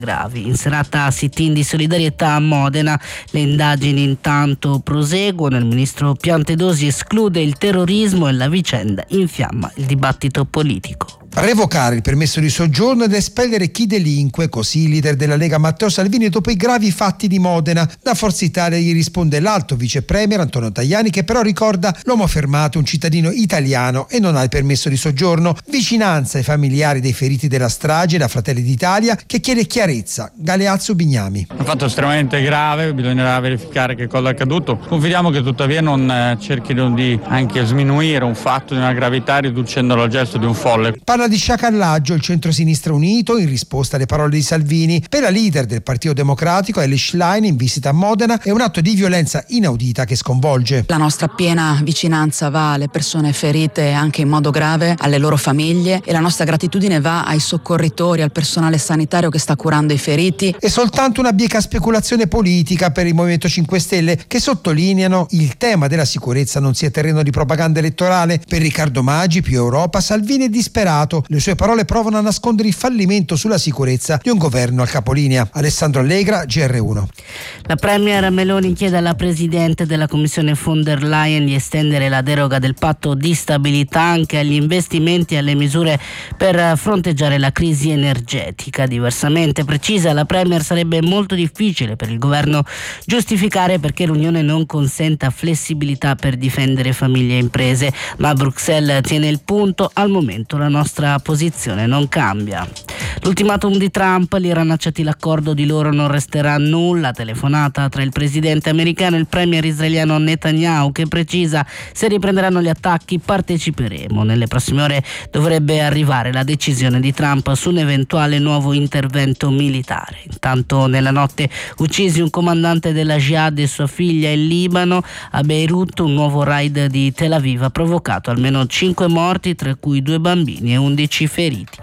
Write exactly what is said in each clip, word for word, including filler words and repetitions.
gravi. In serata sit-in di solidarietà a Modena, le indagini intanto proseguono. Il ministro Piantedosi esclude il terrorismo e la vicenda infiamma il dibattito politico. Revocare il permesso di soggiorno ed espellere chi delinque, così il leader della Lega Matteo Salvini dopo i gravi fatti di Modena. Da Forza Italia gli risponde l'alto vice premier Antonio Tajani, che però ricorda l'uomo fermato un cittadino italiano e non ha il permesso di soggiorno. Vicinanza ai familiari dei feriti della strage da Fratelli d'Italia, che chiede chiarezza. Galeazzo Bignami. Un fatto estremamente grave, bisognerà verificare che cosa è accaduto. Confidiamo che tuttavia non eh, cerchino di anche sminuire un fatto di una gravità riducendolo al gesto di un folle. Parla di sciacallaggio il centro-sinistra unito in risposta alle parole di Salvini. Per la leader del Partito Democratico, Elly Schlein, in visita a Modena, è un atto di violenza inaudita che sconvolge. La nostra piena vicinanza va alle persone ferite anche in modo grave, alle loro famiglie, e la nostra gratitudine va ai soccorritori, al personale sanitario che sta curando i feriti. È soltanto una bieca speculazione politica per il Movimento cinque Stelle, che sottolineano il tema della sicurezza non sia terreno di propaganda elettorale. Per Riccardo Maggi, più Europa, Salvini è disperato. Le sue parole provano a nascondere il fallimento sulla sicurezza di un governo al capolinea. Alessandro Allegra, G R uno. La premier Meloni chiede alla presidente della Commissione von der Leyen di estendere la deroga del patto di stabilità anche agli investimenti e alle misure per fronteggiare la crisi energetica. Diversamente, precisa la premier, sarebbe molto difficile per il governo giustificare perché l'Unione non consenta flessibilità per difendere famiglie e imprese, ma Bruxelles tiene il punto. Al momento la nostra posizione non cambia. L'ultimatum di Trump, l'Iran accetti l'accordo, di loro non resterà nulla. Telefonata tra il presidente americano e il premier israeliano Netanyahu, che precisa: se riprenderanno gli attacchi parteciperemo. Nelle prossime ore dovrebbe arrivare la decisione di Trump su un eventuale nuovo intervento militare. Intanto nella notte uccisi un comandante della Jihad e sua figlia in Libano. A Beirut un nuovo raid di Tel Aviv ha provocato almeno cinque morti, tra cui due bambini e undici feriti.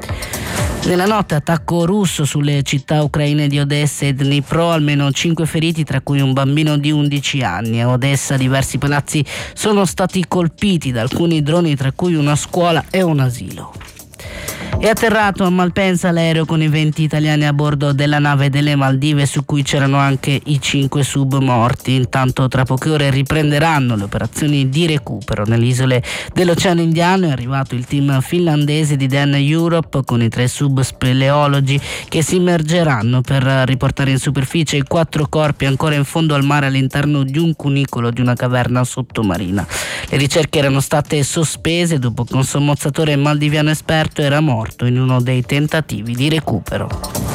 Nella notte attacco russo sulle città ucraine di Odessa e Dnipro, almeno cinque feriti, tra cui un bambino di undici anni. A Odessa diversi palazzi sono stati colpiti da alcuni droni, tra cui una scuola e un asilo. È atterrato a Malpensa l'aereo con i venti italiani a bordo della nave delle Maldive, su cui c'erano anche i cinque sub morti. Intanto tra poche ore riprenderanno le operazioni di recupero. Nelle isole dell'Oceano Indiano è arrivato il team finlandese di Dan Europe con i tre sub speleologi che si immergeranno per riportare in superficie i quattro corpi ancora in fondo al mare all'interno di un cunicolo di una caverna sottomarina. Le ricerche erano state sospese dopo che un sommozzatore maldiviano esperto era morto in uno dei tentativi di recupero.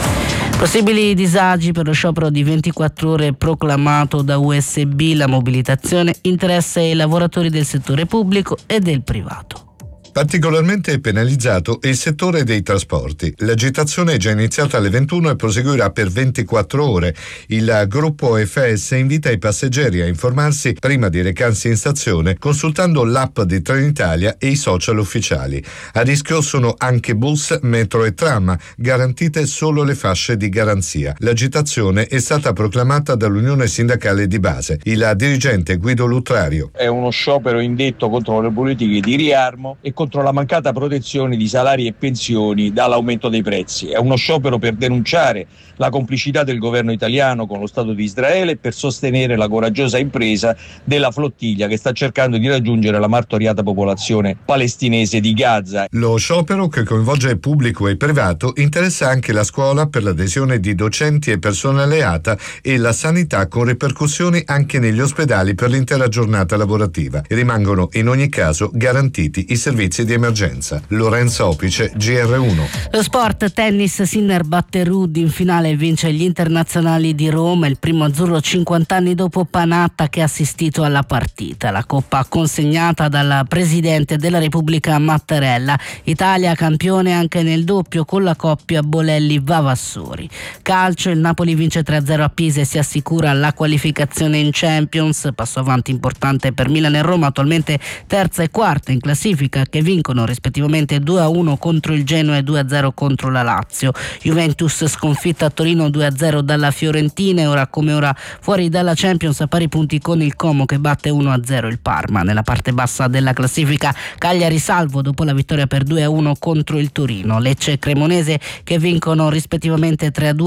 Possibili disagi per lo sciopero di ventiquattro ore proclamato da U S B. La mobilitazione interessa i lavoratori del settore pubblico e del privato. Particolarmente penalizzato è il settore dei trasporti. L'agitazione è già iniziata alle ventuno e proseguirà per ventiquattro ore. Il gruppo F S invita i passeggeri a informarsi prima di recarsi in stazione consultando l'app di Trenitalia e i social ufficiali. A rischio sono anche bus, metro e tram, garantite solo le fasce di garanzia. L'agitazione è stata proclamata dall'Unione Sindacale di Base. Il dirigente Guido Lutrario: è uno sciopero indetto contro le politiche di riarmo e contro la mancata protezione di salari e pensioni dall'aumento dei prezzi. È uno sciopero per denunciare la complicità del governo italiano con lo Stato di Israele e per sostenere la coraggiosa impresa della flottiglia che sta cercando di raggiungere la martoriata popolazione palestinese di Gaza. Lo sciopero, che coinvolge il pubblico e il privato, interessa anche la scuola per l'adesione di docenti e personale A T A e la sanità, con ripercussioni anche negli ospedali per l'intera giornata lavorativa. Rimangono in ogni caso garantiti i servizi di emergenza. Lorenzo Opice, G R uno. Lo sport, tennis, Sinner batte Ruud in finale e vince gli internazionali di Roma, il primo azzurro cinquanta anni dopo Panatta che ha assistito alla partita. La coppa consegnata dal presidente della Repubblica Mattarella. Italia campione anche nel doppio con la coppia Bolelli-Vavassori. Calcio, il Napoli vince tre a zero a Pisa e si assicura la qualificazione in Champions. Passo avanti importante per Milan e Roma, attualmente terza e quarta in classifica, che che vincono rispettivamente due a uno contro il Genoa e due a zero contro la Lazio. Juventus sconfitta a Torino due a zero dalla Fiorentina e ora come ora fuori dalla Champions a pari punti con il Como che batte uno a zero il Parma. Nella parte bassa della classifica Cagliari salvo dopo la vittoria per due a uno contro il Torino. Lecce e Cremonese che vincono rispettivamente tre a due